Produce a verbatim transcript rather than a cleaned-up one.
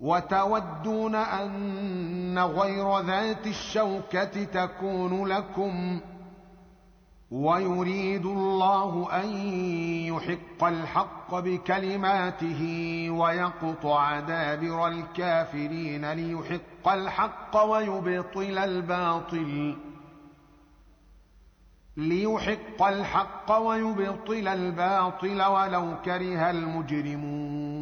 وتودون أن غير ذات الشوكة تكون لكم ويريد الله أن يحق الحق بكلماته ويقطع دابر الكافرين ليحق الحق ويبطل الباطل ليحق الحق ويبطل الباطل ولو كره المجرمون